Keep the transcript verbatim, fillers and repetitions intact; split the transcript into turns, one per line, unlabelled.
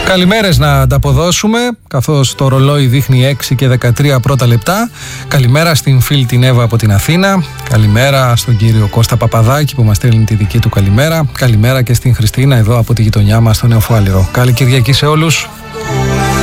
Καλημέρες να ανταποδώσουμε, καθώς το ρολόι δείχνει έξι και δεκατρία πρώτα λεπτά. Καλημέρα στην φίλη την Εύα από την Αθήνα. Καλημέρα στον κύριο Κώστα Παπαδάκη που μας στέλνει τη δική του καλημέρα. Καλημέρα και στην Χριστίνα εδώ από τη γειτονιά μας στο Νεοφάλιρο. Καλή Κυριακή σε όλους.